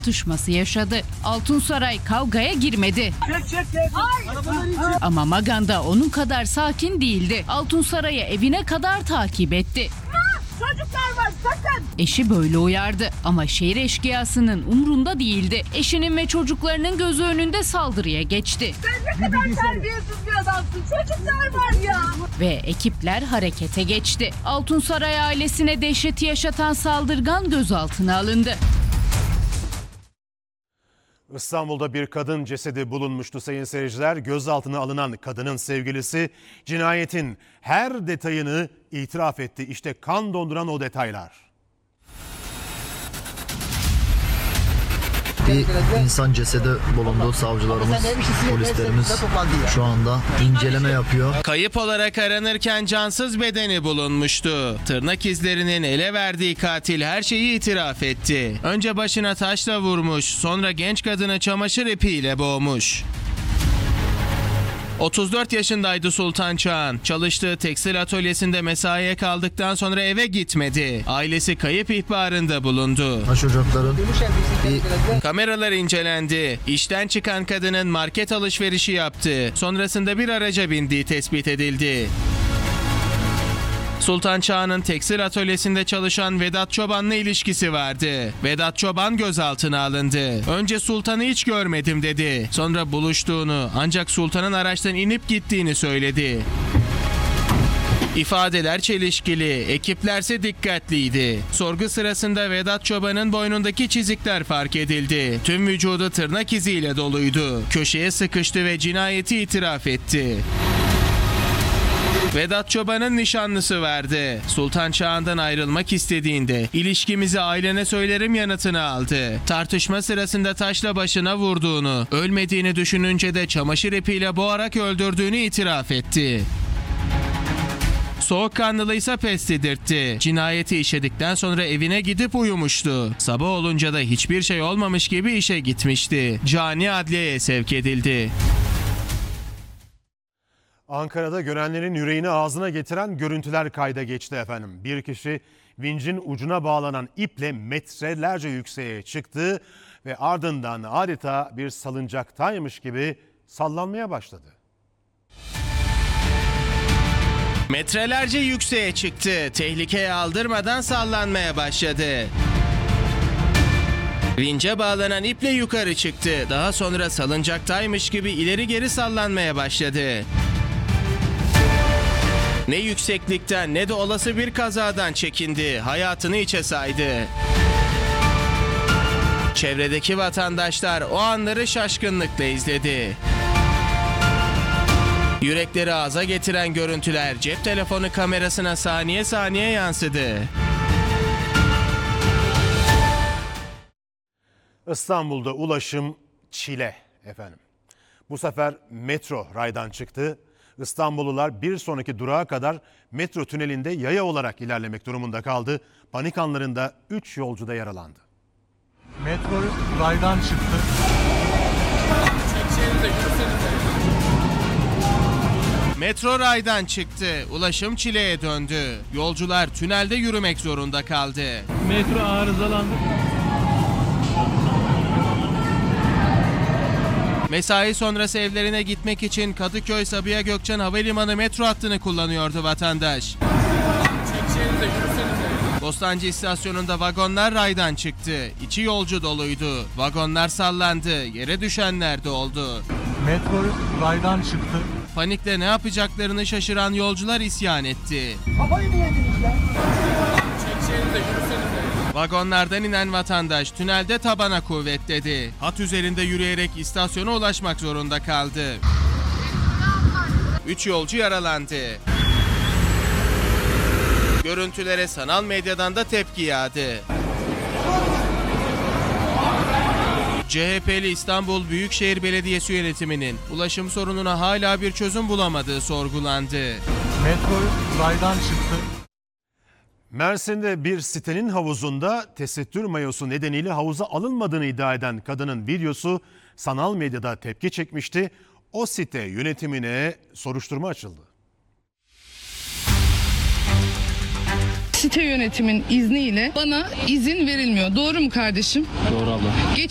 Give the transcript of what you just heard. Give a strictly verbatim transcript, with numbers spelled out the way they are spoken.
tartışması yaşadı. Altunsaray kavgaya girmedi. Çek çek çek. Ama Maganda onun kadar sakin değildi. Altunsaray'ı evine kadar takip etti. Çocuklar var sakın. Eşi böyle uyardı ama şehir eşkıyasının umrunda değildi. Eşinin ve çocuklarının gözü önünde saldırıya geçti. Sen ne kadar terbiyesiz bir adamsın. Çocuklar var ya. Ve ekipler harekete geçti. Altunsaray ailesine dehşeti yaşatan saldırgan gözaltına alındı. İstanbul'da bir kadın cesedi bulunmuştu sayın seyirciler. Gözaltına alınan kadının sevgilisi cinayetin her detayını itiraf etti. İşte kan donduran o detaylar. Bir insan cesedi bulundu. Savcılarımız, polislerimiz şu anda inceleme yapıyor. Kayıp olarak aranırken cansız bedeni bulunmuştu. Tırnak izlerinin ele verdiği katil her şeyi itiraf etti. Önce başına taşla vurmuş, sonra genç kadını çamaşır ipiyle boğmuş. otuz dört yaşındaydı Sultan Çağan. Çalıştığı tekstil atölyesinde mesaiye kaldıktan sonra eve gitmedi. Ailesi kayıp ihbarında bulundu. Ha çocukların bir Kameralar incelendi. İşten çıkan kadının market alışverişi yaptı. Sonrasında bir araca bindiği tespit edildi. Sultan Çağan'ın tekstil atölyesinde çalışan Vedat Çoban'la ilişkisi vardı. Vedat Çoban gözaltına alındı. Önce Sultan'ı hiç görmedim dedi. Sonra buluştuğunu ancak Sultan'ın araçtan inip gittiğini söyledi. İfadeler çelişkili, ekiplerse dikkatliydi. Sorgu sırasında Vedat Çoban'ın boynundaki çizikler fark edildi. Tüm vücudu tırnak iziyle doluydu. Köşeye sıkıştı ve cinayeti itiraf etti. Vedat Çoban'ın nişanlısı vardı. Sultan Çağan'dan ayrılmak istediğinde ilişkimizi ailene söylerim yanıtını aldı. Tartışma sırasında taşla başına vurduğunu, ölmediğini düşününce de çamaşır ipiyle boğarak öldürdüğünü itiraf etti. Soğukkanlılıysa pes dedirtti. Cinayeti işledikten sonra evine gidip uyumuştu. Sabah olunca da hiçbir şey olmamış gibi işe gitmişti. Cani adliyeye sevk edildi. Ankara'da görenlerin yüreğini ağzına getiren görüntüler kayda geçti efendim. Bir kişi vincin ucuna bağlanan iple metrelerce yükseğe çıktı ve ardından adeta bir salıncaktaymış gibi sallanmaya başladı. Metrelerce yükseğe çıktı. Tehlikeye aldırmadan sallanmaya başladı. Vince bağlanan iple yukarı çıktı. Daha sonra salıncaktaymış gibi ileri geri sallanmaya başladı. Ne yükseklikten ne de olası bir kazadan çekindi. Hayatını hiçe saydı. Çevredeki vatandaşlar o anları şaşkınlıkla izledi. Yürekleri ağza getiren görüntüler cep telefonu kamerasına saniye saniye yansıdı. İstanbul'da ulaşım çile efendim. Bu sefer metro raydan çıktı. İstanbullular bir sonraki durağa kadar metro tünelinde yaya olarak ilerlemek durumunda kaldı. Panik anlarında üç yolcu da yaralandı. Metro raydan çıktı. Metro raydan çıktı. Ulaşım çileye döndü. Yolcular tünelde yürümek zorunda kaldı. Metro arızalandı. Mesai sonrası evlerine gitmek için Kadıköy Sabiha Gökçen Havalimanı metro hattını kullanıyordu vatandaş. Bostancı istasyonunda vagonlar raydan çıktı. İçi yolcu doluydu. Vagonlar sallandı. Yere düşenler de oldu. Metro raydan çıktı. Panikle ne yapacaklarını şaşıran yolcular isyan etti. Kafayı mı yediniz ya? Vagonlardan inen vatandaş tünelde tabana kuvvet dedi. Hat üzerinde yürüyerek istasyona ulaşmak zorunda kaldı. Üç yolcu yaralandı. Görüntülere sanal medyadan da tepki yağdı. C H P'li İstanbul Büyükşehir Belediyesi yönetiminin ulaşım sorununa hala bir çözüm bulamadığı sorgulandı. Metro raydan çıktı. Mersin'de bir sitenin havuzunda tesettür mayosu nedeniyle havuza alınmadığını iddia eden kadının videosu sanal medyada tepki çekmişti. O site yönetimine soruşturma açıldı. Site yönetimin izniyle bana izin verilmiyor. Doğru mu kardeşim? Doğru abla. Geç